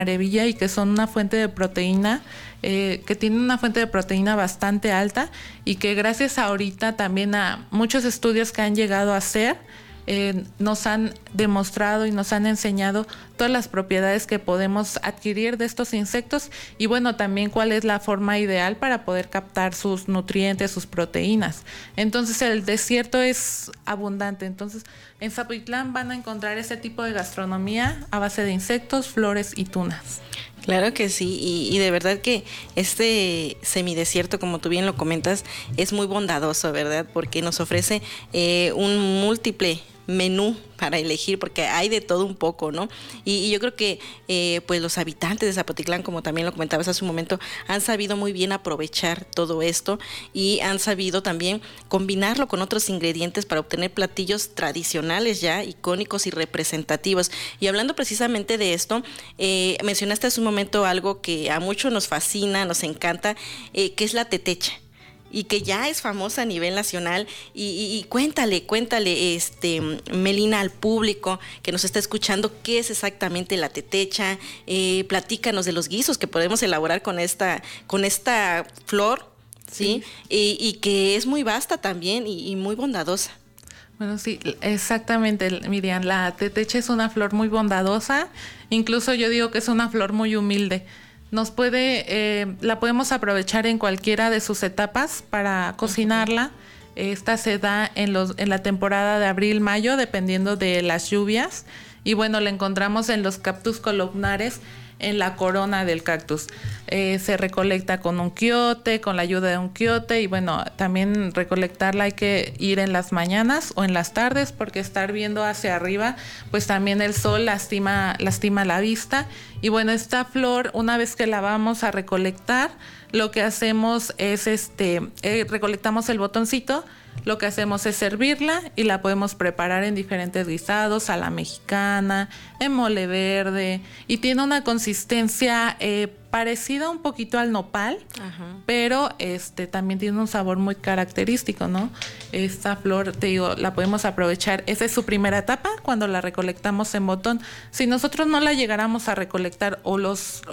maravilla y que son una fuente de proteína, que tienen una fuente de proteína bastante alta y que gracias ahorita también a muchos estudios que han llegado a hacer, nos han demostrado y nos han enseñado todas las propiedades que podemos adquirir de estos insectos y bueno, también cuál es la forma ideal para poder captar sus nutrientes, sus proteínas. Entonces el desierto es abundante, entonces en Zapotitlán van a encontrar ese tipo de gastronomía a base de insectos, flores y tunas. Claro que sí, y de verdad que este semidesierto, como tú bien lo comentas, es muy bondadoso, ¿verdad? Porque nos ofrece un múltiple menú para elegir, porque hay de todo un poco, ¿no? Y yo creo que pues los habitantes de Zapotitlán, como también lo comentabas hace un momento, han sabido muy bien aprovechar todo esto y han sabido también combinarlo con otros ingredientes para obtener platillos tradicionales ya icónicos y representativos. Y hablando precisamente de esto, mencionaste hace un momento algo que a muchos nos fascina, nos encanta, que es la tetecha. Y que ya es famosa a nivel nacional. Y cuéntale, Melina, al público que nos está escuchando, ¿qué es exactamente la tetecha? Platícanos de los guisos que podemos elaborar con esta flor, ¿sí? Y que es muy vasta también y muy bondadosa. Bueno, sí, exactamente, Miriam. La tetecha es una flor muy bondadosa. Incluso yo digo que es una flor muy humilde. La podemos aprovechar en cualquiera de sus etapas para cocinarla. Esta se da en la temporada de abril-mayo, dependiendo de las lluvias. Y bueno, la encontramos en los cactus columnares, en la corona del cactus. Se recolecta con un quiote, con la ayuda de un quiote, y bueno, también recolectarla hay que ir en las mañanas o en las tardes, porque estar viendo hacia arriba, pues también el sol lastima la vista. Y bueno, esta flor, una vez que la vamos a recolectar, lo que hacemos es recolectamos el botoncito. Lo que hacemos es servirla y la podemos preparar en diferentes guisados, a la mexicana, en mole verde, y tiene una consistencia parecida un poquito al nopal, pero también tiene un sabor muy característico, ¿no? Esta flor, te digo, la podemos aprovechar. Esa es su primera etapa cuando la recolectamos en botón. Si nosotros no la llegáramos a recolectar o los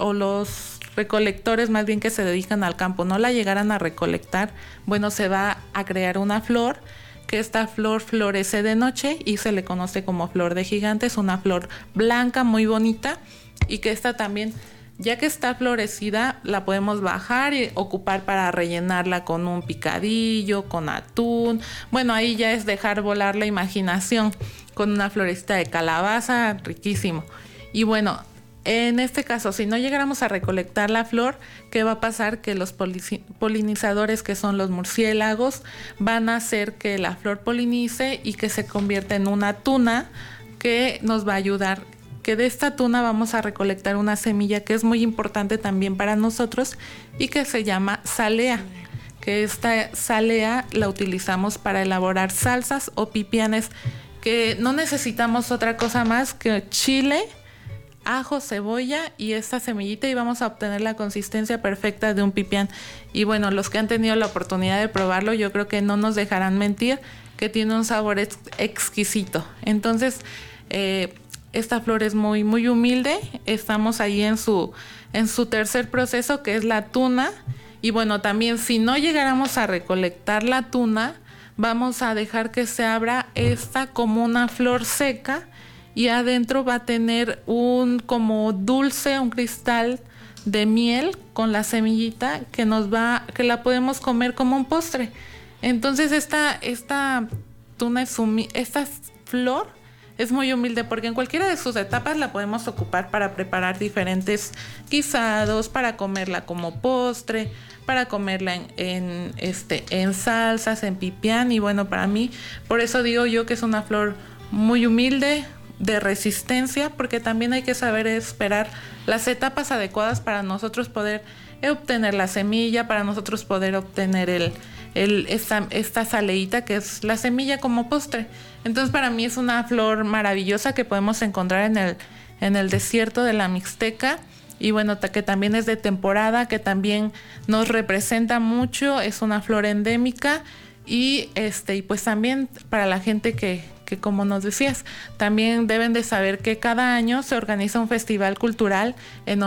recolectores más bien que se dedican al campo no la llegaran a recolectar, bueno, se va a crear una flor, que esta flor florece de noche y se le conoce como flor de gigante. Es una flor blanca muy bonita y que esta también, ya que está florecida, la podemos bajar y ocupar para rellenarla con un picadillo, con atún. Bueno, ahí ya es dejar volar la imaginación, con una florecita de calabaza, riquísimo. Y bueno, en este caso, si no llegáramos a recolectar la flor, ¿qué va a pasar? Que los polinizadores, que son los murciélagos, van a hacer que la flor polinice y que se convierta en una tuna que nos va a ayudar. Que de esta tuna vamos a recolectar una semilla que es muy importante también para nosotros y que se llama salea. Que esta salea la utilizamos para elaborar salsas o pipianes, que no necesitamos otra cosa más que chile, ajo, cebolla y esta semillita, y vamos a obtener la consistencia perfecta de un pipián. Y bueno, los que han tenido la oportunidad de probarlo, yo creo que no nos dejarán mentir que tiene un sabor exquisito. Entonces, esta flor es muy, muy humilde. Estamos ahí en su tercer proceso, que es la tuna. Y bueno, también si no llegáramos a recolectar la tuna, vamos a dejar que se abra esta como una flor seca, y adentro va a tener un como dulce, un cristal de miel con la semillita que la podemos comer como un postre. Entonces esta flor es muy humilde, porque en cualquiera de sus etapas la podemos ocupar para preparar diferentes guisados, para comerla como postre, para comerla en salsas, en pipián. Y bueno, para mí, por eso digo yo que es una flor muy humilde, de resistencia, porque también hay que saber esperar las etapas adecuadas para nosotros poder obtener la semilla, para nosotros poder obtener esta saleíta que es la semilla como postre. Entonces para mí es una flor maravillosa que podemos encontrar en el desierto de la Mixteca. Y bueno, que también es de temporada, que también nos representa mucho, es una flor endémica. Y pues también para la gente que como nos decías, también deben de saber que cada año se organiza un festival cultural en